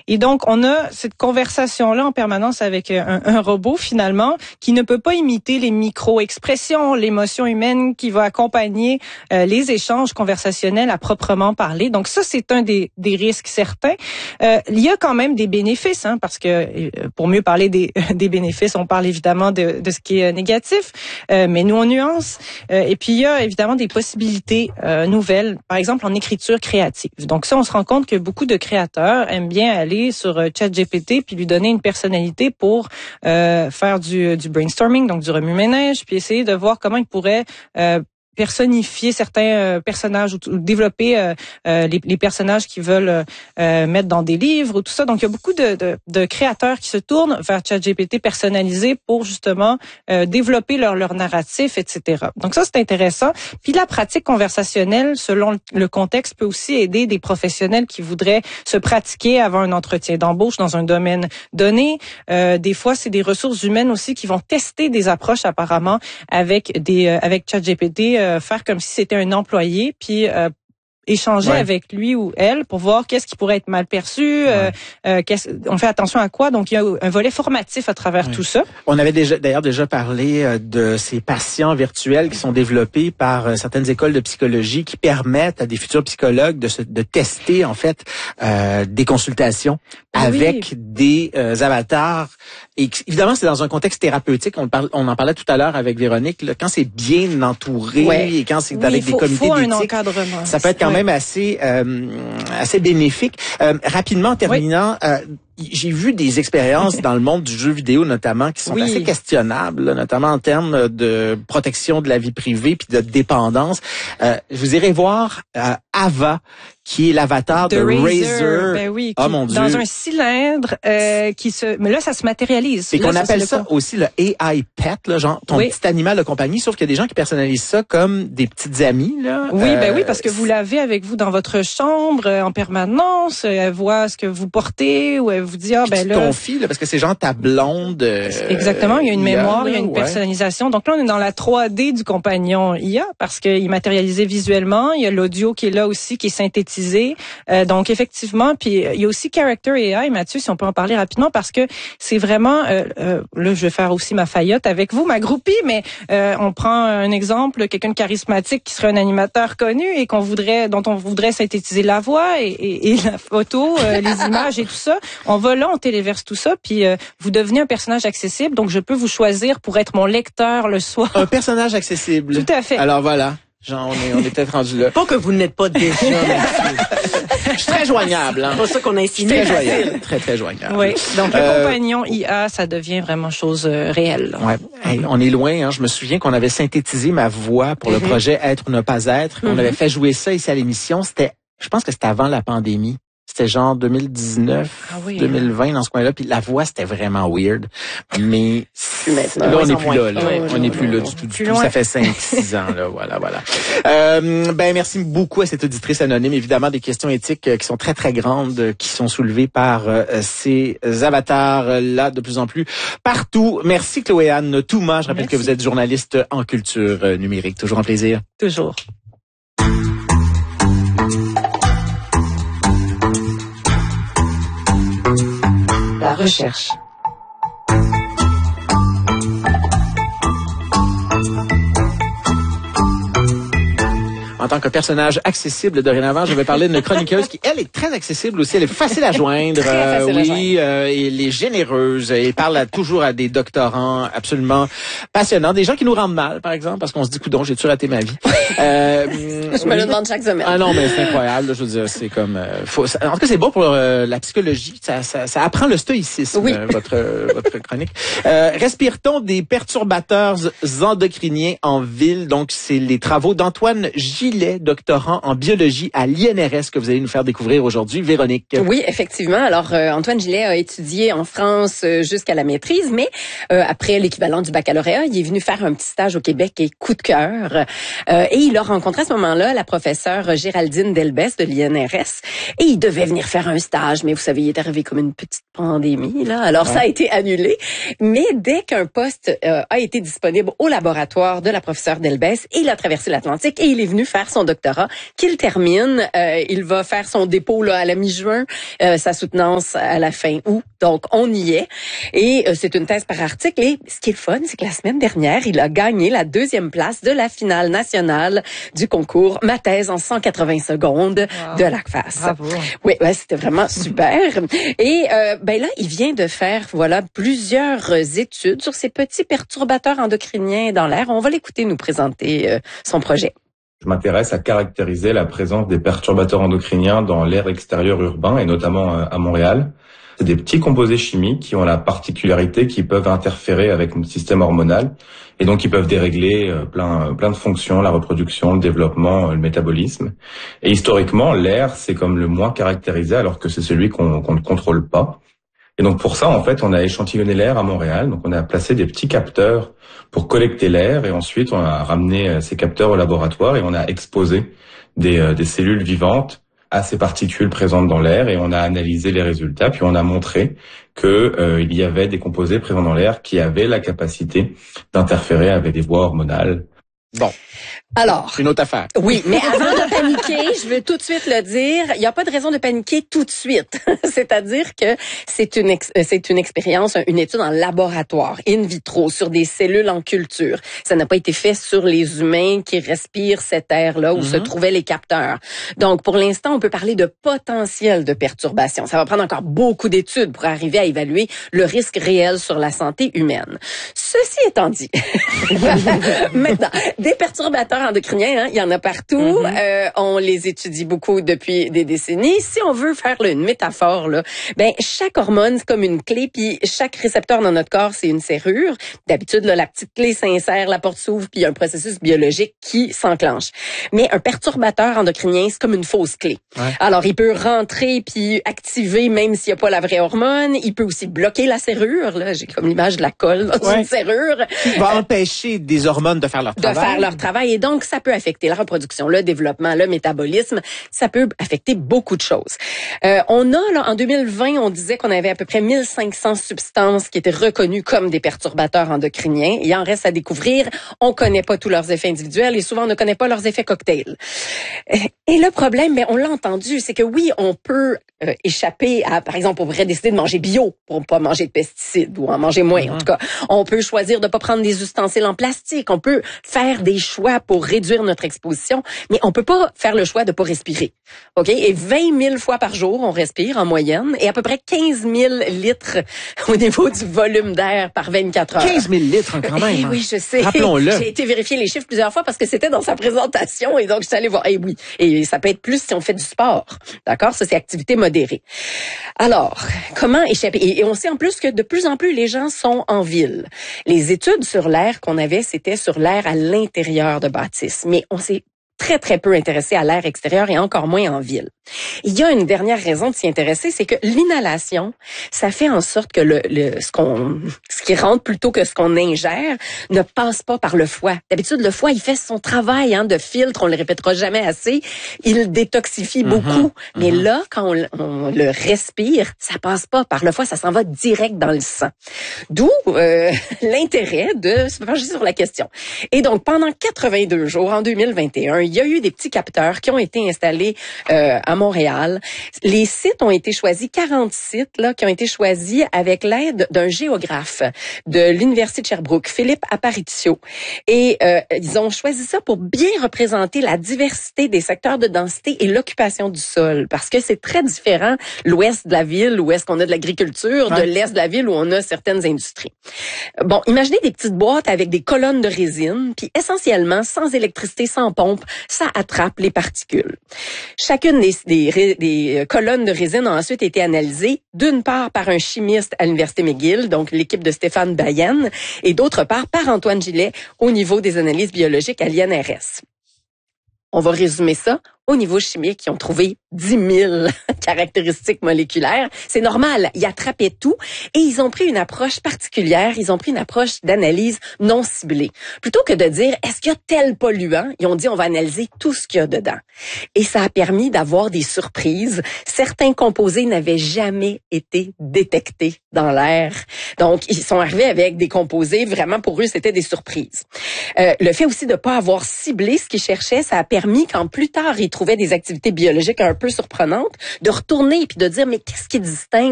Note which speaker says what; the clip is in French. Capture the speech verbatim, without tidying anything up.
Speaker 1: Et donc, on a cette conversation-là en permanence avec un, un robot, finalement, qui ne peut pas imiter les micro-expressions, l'émotion humaine qui va accompagner euh, les échanges conversationnels à proprement parler. Donc, ça, c'est un des, des risques certains. Euh, il y a quand même des bénéfices, hein, parce que euh, pour mieux parler des, des bénéfices, on parle évidemment de, de ce qui est négatif, euh, mais nous, on nuance. Euh, et puis, il y a évidemment des possibilités euh, nouvelles, par exemple en écriture créative. Donc ça, on se rend compte que beaucoup de créateurs aiment bien aller sur euh, ChatGPT puis lui donner une personnalité pour euh, faire du, du brainstorming, donc du remue-ménage, puis essayer de voir comment ils pourraient euh, personnifier certains euh, personnages ou, ou développer euh, euh, les, les personnages qu'ils veulent euh, mettre dans des livres ou tout ça. Donc, il y a beaucoup de, de, de créateurs qui se tournent vers ChatGPT personnalisé pour justement euh, développer leur, leur narratif, et cetera. Donc, ça, c'est intéressant. Puis, la pratique conversationnelle, selon le contexte, peut aussi aider des professionnels qui voudraient se pratiquer avant un entretien d'embauche dans un domaine donné. Euh, des fois, c'est des ressources humaines aussi qui vont tester des approches apparemment avec des euh, avec ChatGPT, euh, faire comme si c'était un employé, puis euh, échanger ouais. avec lui ou elle pour voir qu'est-ce qui pourrait être mal perçu, ouais. euh, euh, qu'est-ce, on fait attention à quoi. Donc, il y a un volet formatif à travers ouais. tout ça.
Speaker 2: On avait déjà, d'ailleurs déjà parlé de ces patients virtuels qui sont développés par certaines écoles de psychologie qui permettent à des futurs psychologues de, se, de tester, en fait, euh, des consultations oui. avec des euh, avatars. Et évidemment, c'est dans un contexte thérapeutique. On, parle, on en parlait tout à l'heure avec Véronique. Là, quand c'est bien entouré ouais. et quand c'est oui, avec faut, des comités
Speaker 1: faut
Speaker 2: d'éthique,
Speaker 1: un encadrement.
Speaker 2: Ça peut être quand ouais. même assez euh, assez bénéfique. Euh, rapidement, en terminant, oui. euh, j'ai vu des expériences dans le monde du jeu vidéo notamment qui sont oui. assez questionnables, notamment en termes de protection de la vie privée puis de dépendance. Euh, vous irez voir euh, Ava, qui est l'avatar de, de Razer.
Speaker 1: Ben oui,
Speaker 2: oh mon Dieu.
Speaker 1: Dans un cylindre euh, qui se... Mais là, ça se matérialise.
Speaker 2: Et
Speaker 1: là,
Speaker 2: qu'on
Speaker 1: ça,
Speaker 2: appelle ça
Speaker 1: le...
Speaker 2: aussi le A I pet, là, genre ton oui. petit animal de compagnie, sauf qu'il y a des gens qui personnalisent ça comme des petites amies. Là.
Speaker 1: Oui,
Speaker 2: euh,
Speaker 1: ben oui, parce que vous l'avez avec vous dans votre chambre euh, en permanence. Elle voit ce que vous portez ou elle vous dit, ah ben là...
Speaker 2: Tu confies, là, parce que c'est genre ta blonde... Euh,
Speaker 1: Exactement, il y a une mémoire, là, il y a une
Speaker 2: ouais.
Speaker 1: personnalisation. Donc là, on est dans la trois D du compagnon I A parce qu'il est matérialisé visuellement. Il y a l'audio qui est là aussi, qui est synthétisé. Euh, donc effectivement, puis il y a aussi Character A I, Mathieu, si on peut en parler rapidement, parce que c'est vraiment, euh, euh, là je vais faire aussi ma faillotte avec vous, ma groupie, mais euh, on prend un exemple, quelqu'un de charismatique qui serait un animateur connu et qu'on voudrait, dont on voudrait synthétiser la voix et, et, et la photo, euh, les images et tout ça. On va là, on téléverse tout ça, puis euh, vous devenez un personnage accessible, donc je peux vous choisir pour être mon lecteur le soir.
Speaker 2: Un personnage accessible.
Speaker 1: Tout à fait.
Speaker 2: Alors voilà. Genre, on est, on est peut-être rendu là.
Speaker 3: Pas que vous n'êtes pas déjà,
Speaker 2: je suis très joignable. Hein.
Speaker 3: C'est pas ça qu'on a insinué.
Speaker 2: Très joignable. Très, très joignable.
Speaker 1: Oui. Donc, le
Speaker 2: euh,
Speaker 1: compagnon I A, ça devient vraiment chose euh, réelle.
Speaker 2: Ouais. Hey, on est loin. Hein. Je me souviens qu'on avait synthétisé ma voix pour mm-hmm. le projet Être ou ne pas être. Mm-hmm. On avait fait jouer ça ici à l'émission. C'était, je pense que c'était avant la pandémie. C'était genre deux mille dix-neuf, ah oui, deux mille vingt dans ce coin-là. Puis la voix, c'était vraiment weird. Mais
Speaker 3: maintenant,
Speaker 2: là, on n'est plus là. là.
Speaker 1: Ouais,
Speaker 2: on n'est plus là du tout. Du tout. Ça fait cinq, six ans. Là, voilà, voilà. Euh, ben merci beaucoup à cette auditrice anonyme. Évidemment, des questions éthiques qui sont très, très grandes, qui sont soulevées par euh, ces avatars-là de plus en plus partout. Merci Chloé-Anne Touma. Je rappelle merci. que vous êtes journaliste en culture numérique. Toujours un plaisir.
Speaker 1: Toujours.
Speaker 4: La recherche.
Speaker 2: En tant que personnage accessible dorénavant, je vais parler d'une chroniqueuse qui, elle, est très accessible aussi. Elle est facile à joindre.
Speaker 3: Très facile
Speaker 2: euh,
Speaker 3: à
Speaker 2: oui,
Speaker 3: joindre.
Speaker 2: Euh, et elle est généreuse. Elle parle à, toujours à des doctorants absolument passionnants. Des gens qui nous rendent mal, par exemple, parce qu'on se dit, coudonc, j'ai-tu raté ma vie?
Speaker 3: euh, je me le demande chaque semaine.
Speaker 2: Ah non, mais c'est incroyable. Je veux dire, c'est comme... Euh, faut, ça, en tout cas, c'est bon pour euh, la psychologie. Ça, ça, ça apprend le stoïcisme,
Speaker 3: oui.
Speaker 2: euh, votre, euh, votre chronique. Euh, respire-t-on des perturbateurs endocriniens en ville? Donc, c'est les travaux d'Antoine Gillet, doctorant en biologie à l'I N R S que vous allez nous faire découvrir aujourd'hui. Véronique.
Speaker 3: Oui, effectivement. Alors, euh, Antoine Gillet a étudié en France euh, jusqu'à la maîtrise, mais euh, après l'équivalent du baccalauréat, il est venu faire un petit stage au Québec et coup de cœur. Euh, et il a rencontré à ce moment-là la professeure Géraldine Delbès de l'I N R S et il devait venir faire un stage, mais vous savez, il est arrivé comme une petite pandémie, là. Alors, ouais. ça a été annulé. Mais dès qu'un poste euh, a été disponible au laboratoire de la professeure Delbès, il a traversé l'Atlantique et il est venu faire faire son doctorat, qu'il termine. Euh, il va faire son dépôt là à la mi-juin, euh, sa soutenance à la fin août. Donc, on y est. Et euh, c'est une thèse par article. Et ce qui est le fun, c'est que la semaine dernière, il a gagné la deuxième place de la finale nationale du concours Ma thèse en cent quatre-vingts secondes wow. de l'A C F A S.
Speaker 1: Bravo.
Speaker 3: Oui, ouais, c'était vraiment super. Et euh, ben là, il vient de faire voilà plusieurs études sur ces petits perturbateurs endocriniens dans l'air. On va l'écouter nous présenter euh, son projet.
Speaker 5: Je m'intéresse à caractériser la présence des perturbateurs endocriniens dans l'air extérieur urbain et notamment à Montréal. C'est des petits composés chimiques qui ont la particularité qu'ils peuvent interférer avec notre système hormonal et donc ils peuvent dérégler plein plein de fonctions, la reproduction, le développement, le métabolisme. Et historiquement, l'air, c'est comme le moins caractérisé alors que c'est celui qu'on, qu'on ne contrôle pas. Et donc pour ça, en fait, on a échantillonné l'air à Montréal. Donc on a placé des petits capteurs pour collecter l'air et ensuite on a ramené ces capteurs au laboratoire et on a exposé des, des cellules vivantes à ces particules présentes dans l'air et on a analysé les résultats puis on a montré que euh, il y avait des composés présents dans l'air qui avaient la capacité d'interférer avec des voies hormonales.
Speaker 2: Bon.
Speaker 3: Alors,
Speaker 2: une autre affaire.
Speaker 3: Oui, mais avant de paniquer, je veux tout de suite le dire, il n'y a pas de raison de paniquer tout de suite. C'est-à-dire que c'est une ex- c'est une expérience, une étude en laboratoire, in vitro, sur des cellules en culture. Ça n'a pas été fait sur les humains qui respirent cet air-là où mm-hmm. se trouvaient les capteurs. Donc, pour l'instant, on peut parler de potentiel de perturbation. Ça va prendre encore beaucoup d'études pour arriver à évaluer le risque réel sur la santé humaine. Ceci étant dit, maintenant, des perturbateurs endocriniens, hein, il y en a partout. Mm-hmm. Euh, on les étudie beaucoup depuis des décennies. Si on veut faire là, une métaphore, là, ben chaque hormone c'est comme une clé, puis chaque récepteur dans notre corps c'est une serrure. D'habitude, là, la petite clé s'insère, la porte s'ouvre, puis il y a un processus biologique qui s'enclenche. Mais un perturbateur endocrinien, c'est comme une fausse clé. Ouais. Alors, il peut rentrer puis activer même s'il n'y a pas la vraie hormone. Il peut aussi bloquer la serrure. Là, j'ai comme l'image de la colle dans ouais. une serrure.
Speaker 2: Qui va empêcher des hormones de faire leur travail.
Speaker 3: De faire leur travail. Et donc, ça peut affecter la reproduction, le développement, le métabolisme. Ça peut affecter beaucoup de choses. Euh, on a, là, en deux mille vingt, on disait qu'on avait à peu près mille cinq cents substances qui étaient reconnues comme des perturbateurs endocriniens. Il en reste à découvrir. On connaît pas tous leurs effets individuels et souvent, on ne connaît pas leurs effets cocktails. Et le problème, mais on l'a entendu, c'est que oui, on peut euh, échapper à, par exemple, on pourrait décider de manger bio pour pas manger de pesticides ou en manger moins, mm-hmm. en tout cas. On peut choisir de pas prendre des ustensiles en plastique. On peut faire des choix pour réduire notre exposition, mais on peut pas faire le choix de pas respirer. OK? Et vingt mille fois par jour, on respire en moyenne et à peu près quinze mille litres au niveau du volume d'air par vingt-quatre heures.
Speaker 2: quinze mille litres quand même.
Speaker 3: Eh oui, je sais.
Speaker 2: Rappelons-le.
Speaker 3: J'ai été vérifier les chiffres plusieurs fois parce que c'était dans sa présentation et donc je suis allée voir. Eh oui. Et ça peut être plus si on fait du sport. D'accord? Ça, c'est activité modérée. Alors, comment échapper? Et on sait en plus que de plus en plus, les gens sont en ville. Les études sur l'air qu'on avait, c'était sur l'air à l'intérieur de bâtisses. Mais on s'est très, très peu intéressé à l'air extérieur et encore moins en ville. Il y a une dernière raison de s'y intéresser, c'est que l'inhalation, ça fait en sorte que le, le ce qu'on, ce qui rentre plutôt que ce qu'on ingère ne passe pas par le foie. D'habitude, le foie, il fait son travail hein, de filtre, on le répétera jamais assez. Il détoxifie mm-hmm. beaucoup. Mais mm-hmm. là, quand on, on le respire, ça passe pas par le foie, ça s'en va direct dans le sang. D'où euh, l'intérêt de se pencher sur la question. Et donc, pendant quatre-vingt-deux jours, en deux mille vingt et un, il y a eu des petits capteurs qui ont été installés euh, à Montréal. Les sites ont été choisis, quarante sites là, qui ont été choisis avec l'aide d'un géographe de l'Université de Sherbrooke, Philippe Aparicio. Et euh, ils ont choisi ça pour bien représenter la diversité des secteurs de densité et l'occupation du sol. Parce que c'est très différent l'ouest de la ville où est-ce qu'on a de l'agriculture, ouais. de l'est de la ville où on a certaines industries. Bon, imaginez des petites boîtes avec des colonnes de résine, puis essentiellement, sans électricité, sans pompe, ça attrape les particules. Chacune des, des, des colonnes de résine a ensuite été analysée, d'une part par un chimiste à l'Université McGill, donc l'équipe de Stéphane Bayen, et d'autre part par Antoine Gillet au niveau des analyses biologiques à l'I N R S. On va résumer ça. au niveau chimique, ils ont trouvé dix mille caractéristiques moléculaires. C'est normal, ils attrapaient tout et ils ont pris une approche particulière, ils ont pris une approche d'analyse non ciblée. Plutôt que de dire, est-ce qu'il y a tel polluant, ils ont dit, on va analyser tout ce qu'il y a dedans. Et ça a permis d'avoir des surprises. Certains composés n'avaient jamais été détectés dans l'air. Donc, ils sont arrivés avec des composés, vraiment pour eux, c'était des surprises. Euh, le fait aussi de ne pas avoir ciblé ce qu'ils cherchaient, ça a permis, quand plus tard, ils trouvaient des activités biologiques un peu surprenantes, de retourner et puis de dire, mais qu'est-ce qui distingue